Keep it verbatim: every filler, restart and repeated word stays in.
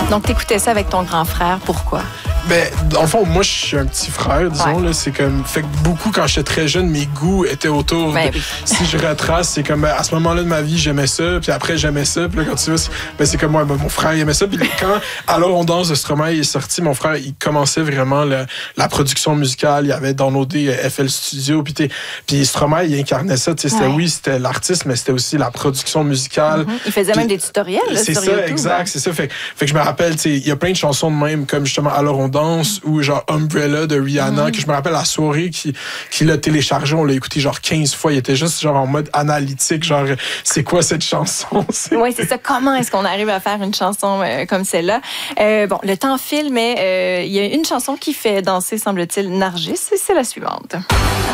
Donc, t'écoutais ça avec ton grand frère. Pourquoi? Ben, dans le fond, moi, je suis un petit frère, disons. Ouais. Là, c'est comme... Fait que beaucoup, quand j'étais très jeune, mes goûts étaient autour. Ben de... oui. Si je retrace, c'est comme... Ben, à ce moment-là de ma vie, j'aimais ça. Puis après, j'aimais ça. Puis là, quand tu vois, c'est, ben, c'est comme moi, ben, mon frère, il aimait ça. Puis quand Alors on danse de Stromae est sorti, mon frère, il commençait vraiment le, la production musicale. Il avait downloadé F L Studio. Puis, puis Stromae, il incarnait ça. C'était, ouais. Oui, c'était l'artiste, mais c'était aussi la production musicale. Mm-hmm. Il faisait puis, même des tutoriels là, c'est sur ça, YouTube. exact, hein. c'est ça. Fait, fait que je me rappelle, il y a plein de chansons de même, comme justement Alors on danse, ou genre Umbrella de Rihanna, mm-hmm. que je me rappelle la soirée qui, qui l'a téléchargé, on l'a écouté genre quinze fois. Il était juste genre en mode analytique, genre c'est quoi cette chanson? Oui, c'est ça. Comment est-ce qu'on arrive à faire une chanson euh, comme celle-là? Euh, bon, le temps file, mais euh, il y a une chanson qui fait danser, semble-t-il, Nargis, et c'est la suivante.